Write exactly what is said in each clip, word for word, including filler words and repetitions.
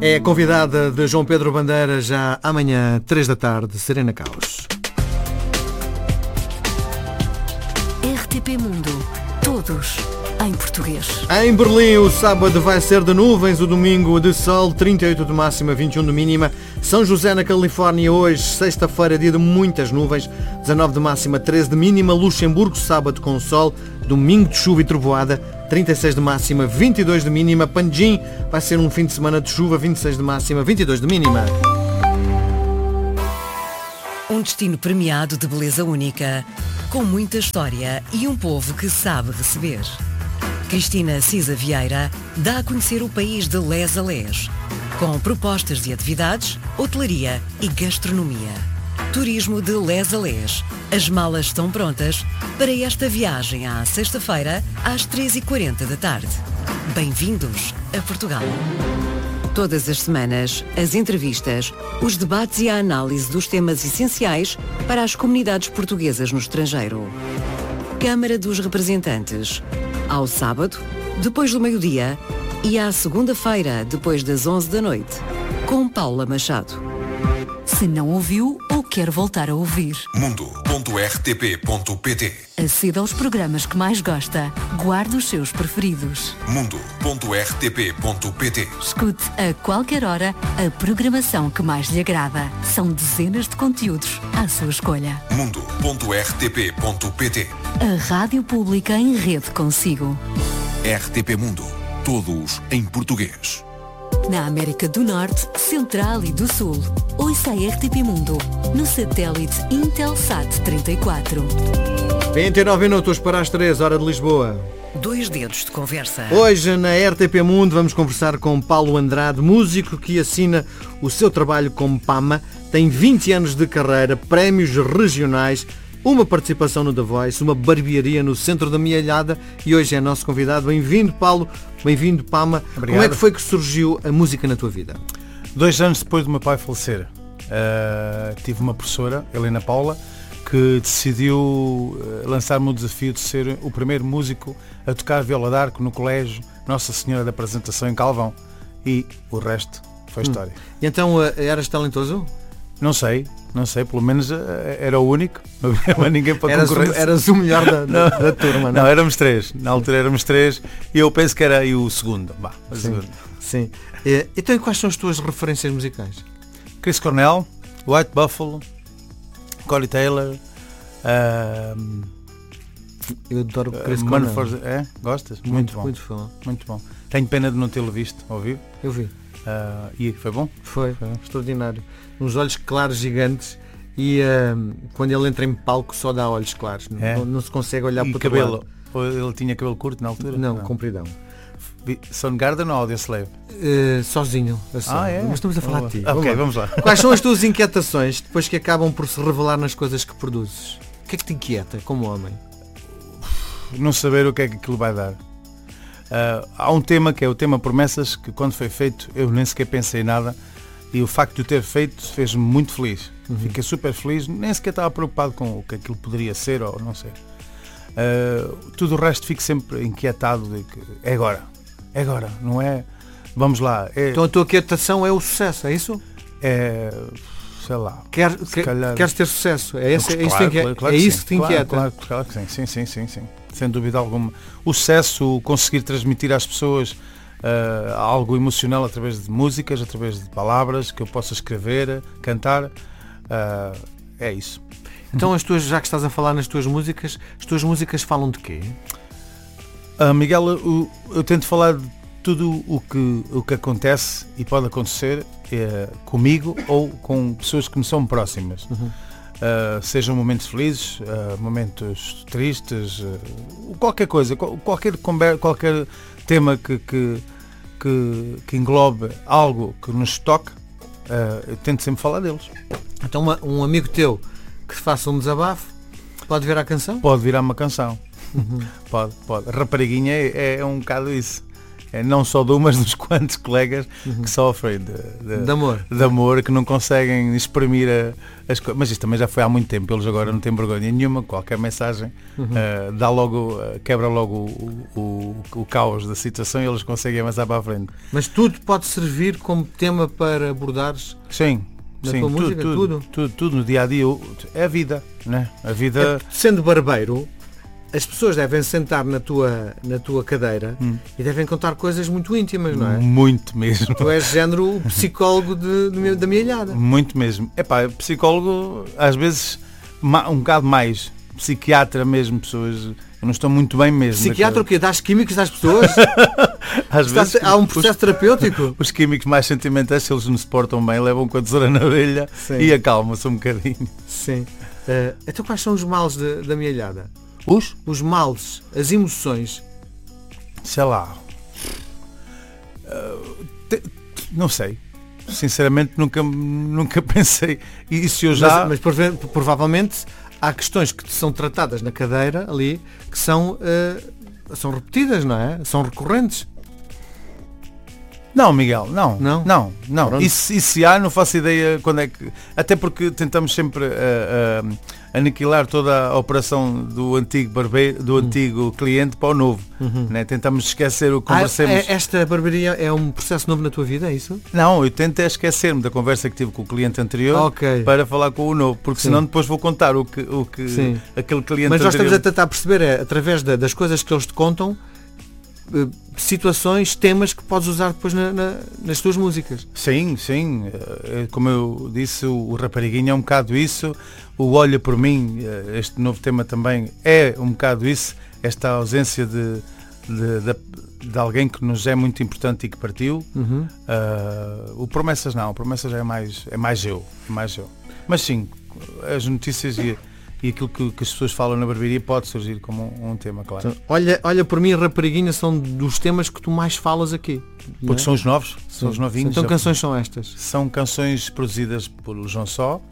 É a convidada de João Pedro Bandeira já amanhã, três da tarde, Serena Caos. R T P Mundo. Todos em português. Em Berlim, o sábado vai ser de nuvens, o domingo de sol, trinta e oito de máxima, vinte e um de mínima. São José, na Califórnia, hoje, sexta-feira, dia de muitas nuvens, dezanove de máxima, treze de mínima. Luxemburgo, sábado com sol, domingo de chuva e trovoada, trinta e seis de máxima, vinte e dois de mínima. Panjim vai ser um fim de semana de chuva, vinte e seis de máxima, vinte e dois de mínima. Um destino premiado de beleza única, com muita história e um povo que sabe receber. Cristina Cisa Vieira dá a conhecer o país de les a les, com propostas de atividades, hotelaria e gastronomia. Turismo de les a les. As malas estão prontas para esta viagem à sexta-feira, às três e quarenta da tarde. Bem-vindos a Portugal. Todas as semanas, as entrevistas, os debates e a análise dos temas essenciais para as comunidades portuguesas no estrangeiro. Câmara dos Representantes, ao sábado, depois do meio-dia, e à segunda-feira, depois das onze da noite, com Paula Machado. Se não ouviu ou quer voltar a ouvir, mundo ponto r t p ponto p t. aceda aos programas que mais gosta, guarde os seus preferidos. mundo ponto r t p ponto p t. Escute a qualquer hora a programação que mais lhe agrada. São dezenas de conteúdos à sua escolha. mundo ponto r t p ponto p t. A rádio pública em rede consigo. R T P Mundo. Todos em português. Na América do Norte, Central e do Sul. Ouça a R T P Mundo no satélite Intelsat trinta e quatro. vinte e nove minutos para as três, hora de Lisboa. Dois dedos de conversa. Hoje na R T P Mundo vamos conversar com Paulo Andrade, músico que assina o seu trabalho como Pama, tem vinte anos de carreira, prémios regionais, uma participação no The Voice, uma barbearia no centro da Mielhada e hoje é nosso convidado. Bem-vindo, Paulo, bem-vindo, Pama. Obrigado. Como é que foi que surgiu a música na tua vida? Dois anos depois do meu pai falecer, uh, tive uma professora, Helena Paula, que decidiu uh, lançar-me o desafio de ser o primeiro músico a tocar viola d'arco no colégio Nossa Senhora da Apresentação em Calvão, e o resto foi história. Hum. E então uh, eras talentoso? Não sei, não sei, pelo menos uh, era o único, não havia ninguém para eras concorrência. O, eras o melhor da, da, da turma, não? Não, éramos três, na altura éramos três, e eu penso que era aí o segundo. Bah, o sim, segundo. Sim. E, então, e quais são as tuas referências musicais? Chris Cornell, White Buffalo, Corey Taylor, uh, eu adoro o Chris uh, Cornell. For, é? Gostas? Muito, muito bom. Muito bom. Muito bom. Tenho pena de não tê-lo visto ao vivo. Eu vi. Uh, e foi bom? Foi, foi extraordinário. Uns olhos claros gigantes e uh, quando ele entra em palco só dá olhos claros. É? Não, não se consegue olhar e para o cabelo? Ou ele tinha cabelo curto na altura? Não, não. compridão. Soundgarden ou Audioslave? Uh, sozinho. Assim. Ah, é? Mas estamos a falar oh, de ti. Ok, vamos lá. Quais são as tuas inquietações depois que acabam por se revelar nas coisas que produzes? O que é que te inquieta como homem? Não saber o que é que aquilo vai dar. Uh, há um tema que é o tema Promessas, que quando foi feito eu nem sequer pensei em nada, e o facto de o ter feito fez-me muito feliz. Uhum. Fiquei super feliz, nem sequer estava preocupado com o que aquilo poderia ser ou não ser. Uh, tudo o resto fico sempre inquietado de que é agora, é agora, não é? Vamos lá. É, então a tua inquietação é o sucesso, é isso? É, sei lá. Quer, que, calhar... Queres ter sucesso? É, esse, claro, é isso, que, claro, claro é que isso sim. que te inquieta? Claro, claro, claro que sim, sim, sim, sim, sim. Sem dúvida alguma. O sucesso, o conseguir transmitir às pessoas uh, algo emocional através de músicas, através de palavras que eu possa escrever, cantar, uh, é isso. Então as tuas, já que estás a falar nas tuas músicas, as tuas músicas falam de quê? Uh, Miguel, eu, eu tento falar de tudo o que, o que acontece e pode acontecer uh, comigo ou com pessoas que me são próximas. Uhum. Uh, sejam momentos felizes, uh, momentos tristes, uh, qualquer coisa, qualquer, qualquer tema que, que, que, que englobe algo que nos toque, uh, eu tento sempre falar deles. Então uma, um amigo teu que faça um desabafo, pode virar canção? Pode virar uma canção. Uhum. Pode, pode. Rapariguinha é, é um bocado isso. é não só de um, mas dos quantos colegas uhum. que sofrem de, de, de, amor. de amor, que não conseguem exprimir a, as coisas. Mas isto também já foi há muito tempo, eles agora não têm vergonha nenhuma, qualquer mensagem uhum. uh, dá logo, uh, quebra logo o, o, o, o caos da situação e eles conseguem avançar para a frente. Mas tudo pode servir como tema para abordares? Sim. Na Sim, tua tudo, música, tudo, tudo? Tudo, tudo no dia a dia é a vida, né? A vida. É, sendo barbeiro, as pessoas devem sentar na tua, na tua cadeira hum. e devem contar coisas muito íntimas, não é? Muito mesmo. Tu és género o psicólogo de, de, da mielhada. Muito mesmo. Epá, psicólogo, às vezes, um bocado mais. Psiquiatra mesmo, pessoas. Eu não estou muito bem mesmo. Psiquiatra o quê? Dás químicos às pessoas? Às Está, vezes, há um processo os, terapêutico? Os químicos mais sentimentais, se eles não se portam bem, levam com a tesoura na orelha Sim. e acalmam-se um bocadinho. Sim. Uh, então quais são os males de, da mielhada? Os? Os males, as emoções. Sei lá. Uh, te, não sei. Sinceramente nunca, nunca pensei. Isso eu já... Mas, mas provavelmente há questões que são tratadas na cadeira ali que são, uh, são repetidas, não é? São recorrentes. Não, Miguel, não. Não? Não, não. Isso, isso se há, não faço ideia quando é que... Até porque tentamos sempre uh, uh, aniquilar toda a operação do antigo barbeiro, do antigo uhum. cliente para o novo. Uhum. Né? Tentamos esquecer o que conversemos. Ah, esta barbearia é um processo novo na tua vida, é isso? Não, eu tento é esquecer-me da conversa que tive com o cliente anterior okay. para falar com o novo, porque Sim. senão depois vou contar o que, o que aquele cliente Mas nós anterior... estamos a tentar perceber, é, através da, das coisas que eles te contam, situações, temas que podes usar depois na, na, nas tuas músicas. Sim, sim. Como eu disse, o Rapariguinha é um bocado isso. O Olha por Mim, este novo tema também é um bocado isso. Esta ausência de, de, de, de alguém que nos é muito importante e que partiu. Uhum. Uh, o Promessas não. O Promessas é mais, é mais eu. É mais eu. Mas sim, as notícias e E aquilo que, que as pessoas falam na barbearia pode surgir como um, um tema, claro. Então, olha, olha por mim, Rapariguinha são dos temas que tu mais falas aqui. Porque é? são os novos, Sim. são os novinhos. Então canções são estas? São canções produzidas por João Só,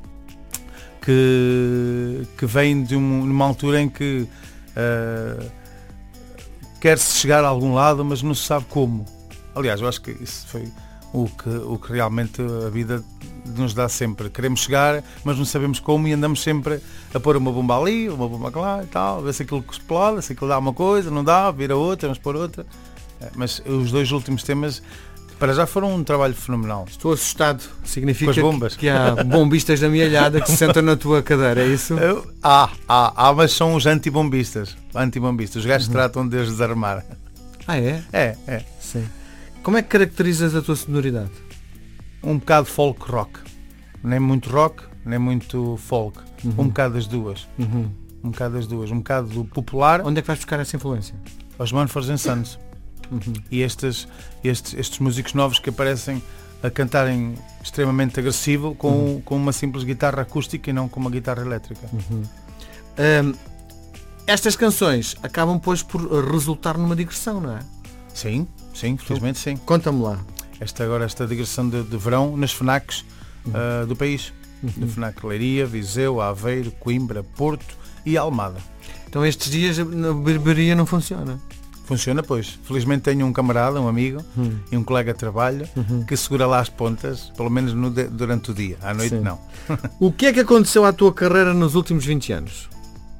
que, que vêm de um, uma altura em que uh, quer-se chegar a algum lado, mas não se sabe como. Aliás, eu acho que isso foi o que, o que realmente a vida nos dá sempre. Queremos chegar, mas não sabemos como e andamos sempre a pôr uma bomba ali, uma bomba lá e tal, ver se aquilo que explode, se aquilo dá uma coisa, não dá, vira outra, vamos pôr outra. Mas os dois últimos temas para já foram um trabalho fenomenal. Estou assustado. Significa com as bombas. Que, que há bombistas da mielhada que se sentam na tua cadeira, é isso? Eu, há, há, há, mas são os antibombistas. Antibombistas. Os gajos uhum. tratam de os desarmar. Ah, é? É, é. Sim. Como é que caracterizas a tua sonoridade? Um bocado folk rock. Nem muito rock, nem muito folk. Uhum. Um bocado das duas. Uhum. Um bocado das duas. Um bocado do popular. Onde é que vais buscar essa influência? Os Mumford and Sons. Uhum. E estes, estes, estes músicos novos que aparecem a cantarem extremamente agressivo com, uhum. com uma simples guitarra acústica e não com uma guitarra elétrica. Uhum. Um, estas canções acabam depois por resultar numa digressão, não é? Sim, sim, felizmente sim. Conta-me lá. Esta agora esta digressão de, de verão nas FNACs uhum. uh, do país. Uhum. No FNAC Leiria, Viseu, Aveiro, Coimbra, Porto e Almada. Então estes dias na barbearia não funciona? Funciona, pois. Felizmente tenho um camarada, um amigo uhum. e um colega de trabalho uhum. que segura lá as pontas, pelo menos no de, durante o dia. À noite Sim. não. O que é que aconteceu à tua carreira nos últimos vinte anos?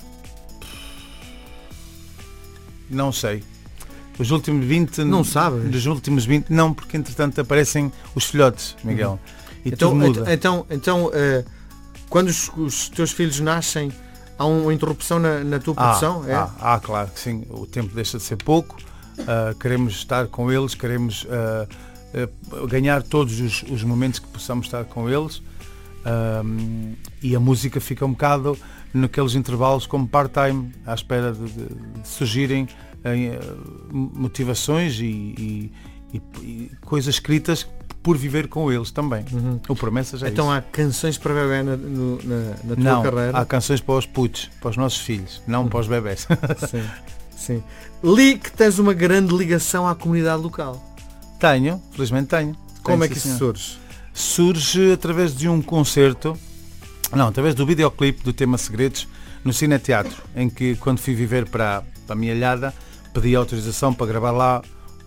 Não sei. Os últimos vinte... Não sabes? Dos últimos vinte, não, porque entretanto aparecem os filhotes, Miguel. Uhum. E então, tudo muda. Então, então uh, quando os, os teus filhos nascem, há uma interrupção na, na tua produção? Ah, é? ah, ah, claro que sim. O tempo deixa de ser pouco. Uh, queremos estar com eles, queremos uh, uh, ganhar todos os, os momentos que possamos estar com eles. Uh, e a música fica um bocado naqueles intervalos como part-time, à espera de, de, de surgirem uh, motivações e, e, e, e coisas escritas por viver com eles também. Uhum. O Promessa já é Então isso. Há canções para bebê na, no, na, na tua não, carreira? Há canções para os putos, para os nossos filhos, não uhum. para os bebés. Sim, sim. Li que tens uma grande ligação à comunidade local. Tenho, felizmente tenho. Como tenho, é que isso surge? Surge através de um concerto, não, através do videoclipe do tema Segredos no Cine Teatro, em que quando fui viver para, para a Mielhada pedi autorização para gravar lá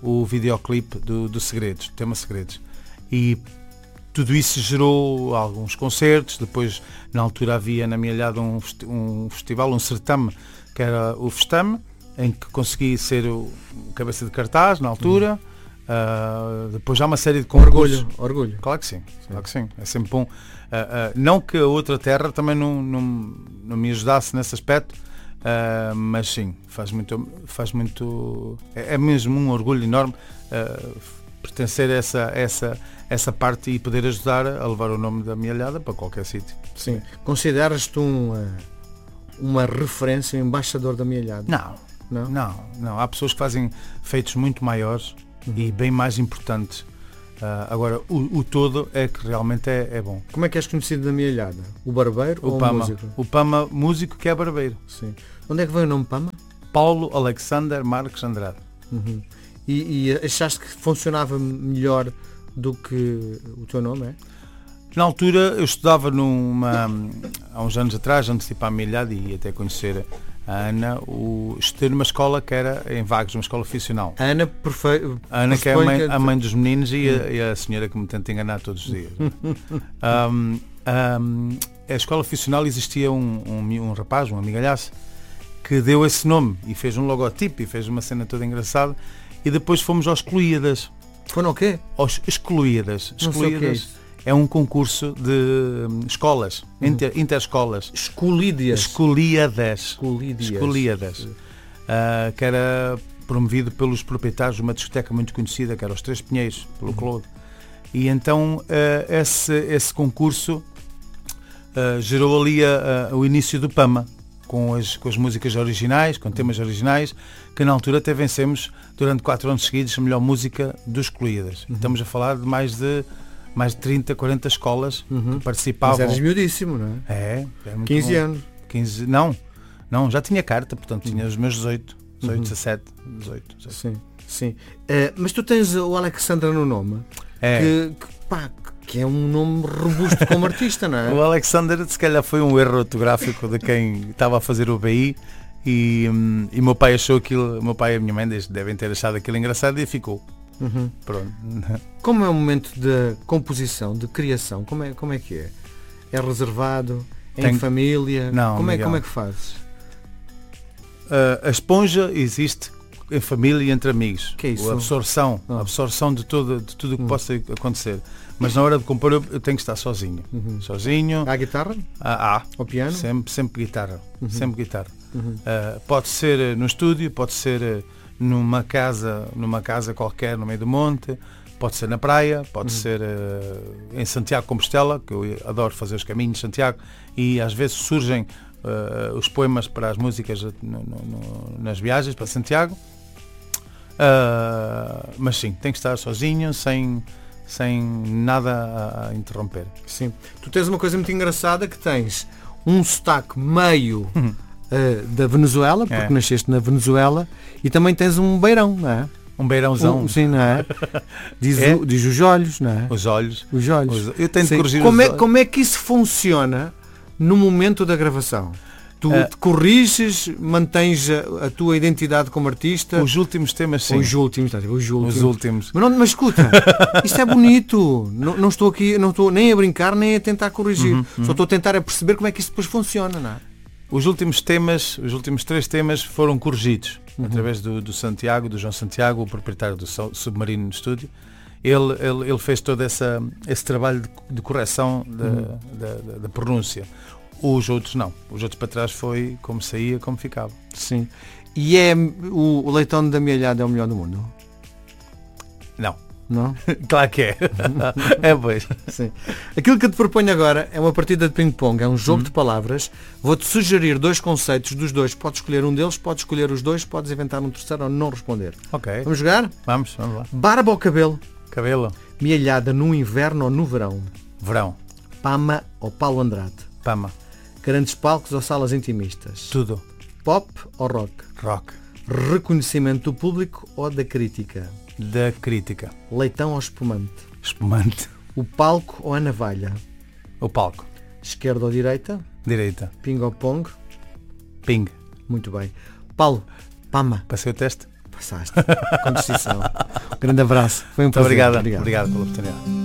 o videoclipe do, do Segredos, do tema Segredos. E tudo isso gerou alguns concertos. Depois, na altura, havia na Mielhada um, um festival, um certame, que era o Festame, em que consegui ser o cabeça de cartaz na altura. Uhum. Uh, depois há uma série de concursos. Orgulho, orgulho. Claro que sim, sim. Claro que sim. É sempre bom. Uh, uh, não que a outra terra também não, não, não me ajudasse nesse aspecto, uh, mas sim, faz muito, faz muito. É, é mesmo um orgulho enorme uh, pertencer a essa, essa, essa parte e poder ajudar a levar o nome da Mielhada para qualquer sítio. Sim. Consideras-te um, uh, uma referência, um embaixador da Mielhada? Não. Não? não, não. Há pessoas que fazem feitos muito maiores, uhum, e bem mais importantes. Uh, agora, o, o todo é que realmente é, é bom. Como é que és conhecido da Mielhada? O barbeiro o ou Pama. o músico? O Pama, músico que é barbeiro. Sim. Onde é que veio o nome Pama? Paulo Alexander Marques Andrade. Uhum. E, e achaste que funcionava melhor do que o teu nome, é? Na altura, eu estudava numa, há uns anos atrás, antes de ir para a Mielhada e até conhecer a Ana, o, estudei numa escola que era em Vagos, uma escola profissional. A Ana, perfe... a Ana que é a mãe, a mãe dos meninos e a, e a senhora que me tenta enganar todos os dias. um, um, a escola profissional existia um, um, um rapaz, um amigalhaço, que deu esse nome e fez um logotipo e fez uma cena toda engraçada, e depois fomos aos Excluídas. Foram o quê? Aos Excluídas. Excluídas. É um concurso de um, escolas, uhum, inter, interescolas. Escolídias. Escolíadas. Escolídias. Escolíadas. Uh, que era promovido pelos proprietários de uma discoteca muito conhecida, que era os Três Pinheiros, pelo uhum. Claude. E então uh, esse, esse concurso uh, gerou ali a, a, o início do Pama, com as, com as músicas originais, com temas originais, que na altura até vencemos durante quatro anos seguidos a melhor música dos Excluídas. Uhum. Estamos a falar de mais de mais de trinta, quarenta escolas, uhum, que participavam. Mas eras miudíssimo, não é? É, é muito quinze bom. anos. quinze, não, não, já tinha carta, portanto tinha uhum. os meus dezoito, dezoito, uhum. dezassete, dezoito, dezoito. Sim, sim. Uh, mas tu tens o Alexandra no nome, é. que, que, pá, que é um nome robusto como artista, não é? O Alexander, se calhar foi um erro ortográfico de quem estava a fazer o B I e, hum, e meu pai achou aquilo, meu pai e a minha mãe devem ter achado aquilo engraçado e ficou. Uhum. Pronto. Como é o momento de composição, de criação? Como é, como é que é? É reservado? É Tem... em família? Não, como, é, Miguel. como é que fazes? Uh, a esponja existe em família e entre amigos. Que é isso? A absorção, oh. a absorção de tudo, de tudo o que uhum. possa acontecer. Mas na hora de compor eu, eu tenho que estar sozinho. Uhum. Sozinho. Há guitarra? Há. há. Ao piano? Sempre, sempre guitarra. Uhum. Sempre guitarra. Uhum. Uh, pode ser no estúdio, pode ser numa casa, numa casa qualquer no meio do monte, pode ser na praia, pode uhum. ser uh, em Santiago de Compostela, que eu adoro fazer os caminhos de Santiago, e às vezes surgem uh, os poemas para as músicas no, no, no, nas viagens para Santiago. Uh, mas sim, tem que estar sozinho, sem, sem nada a, a interromper. Sim. Tu tens uma coisa muito engraçada, que tens um sotaque meio uh, da Venezuela, porque é. nasceste na Venezuela, e também tens um beirão, não é? Um beirãozão. Um, sim, não é? Diz, é? O, diz os olhos, não é? Os olhos. Os olhos. Os, eu tenho de corrigir como os é, olhos. Como é que isso funciona no momento da gravação? Tu uh, te corriges, mantens a, a tua identidade como artista? Os últimos temas, sim. Os últimos, os últimos. Os últimos. Mas, não, mas escuta, isto é bonito. Não, não estou aqui, não estou nem a brincar, nem a tentar corrigir. Uhum, uhum. Só estou a tentar a perceber como é que isto depois funciona, não é? Os últimos temas, os últimos três temas foram corrigidos, uhum, através do, do Santiago, do João Santiago, o proprietário do Submarino no estúdio. Ele, ele, ele fez todo essa, esse trabalho de, de correção da, uhum. da, da, da pronúncia. Os outros não. Os outros para trás foi como saía, como ficava. Sim. E é o, o Leitão da Mielhada é o melhor do mundo? Não. Não? Claro que é. É, pois. Sim. Aquilo que eu te proponho agora é uma partida de ping-pong, é um jogo hum. de palavras. Vou-te sugerir dois conceitos dos dois. Podes escolher um deles, podes escolher os dois, podes inventar um terceiro ou não responder. Ok. Vamos jogar? Vamos, vamos lá. Barba ou cabelo? Cabelo. Mielhada no inverno ou no verão? Verão. Pama ou Paulo Andrade? Pama. Grandes palcos ou salas intimistas? Tudo. Pop ou rock? Rock. Reconhecimento do público ou da crítica? Da crítica. Leitão ou espumante? Espumante. O palco ou a navalha? O palco. Esquerda ou direita? Direita. Ping ou pong? Ping. Muito bem. Paulo, Pama. Passei o teste? passaste. Com distinção. Um grande abraço. Foi um Muito prazer. obrigado. Obrigado. Obrigado pela oportunidade.